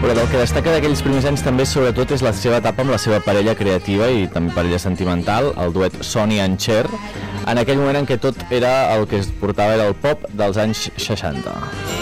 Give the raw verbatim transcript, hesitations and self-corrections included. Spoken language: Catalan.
Però del que destaca d'aquells primers anys també sobretot és la seva etapa amb la seva parella creativa i també parella sentimental, el duet Sonny and Cher, en aquell moment en què tot era el que es portava era el pop dels anys seixanta.